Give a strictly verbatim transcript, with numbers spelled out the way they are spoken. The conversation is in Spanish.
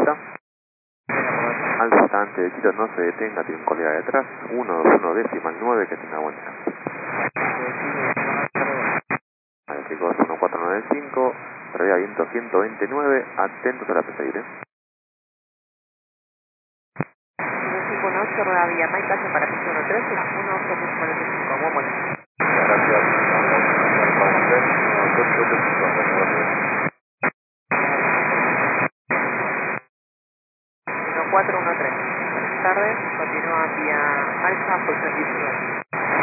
Alza. Alza está antes de Quito, no se detenga, tiene un colega detrás. uno dos uno decimal nueve, que tenga buen chance. Vale, chicos, uno cuatro nueve cinco, previa viento ciento veintinueve, atentos a la P C I, ¿eh? uno cinco ocho, rueda Villa May, calle para piso uno trece, uno ocho cuarenta y cinco, buen vuelo. Gracias. uno cuatro uno tres. Buenas tardes, continúa vía Alfa, posición diecinueve.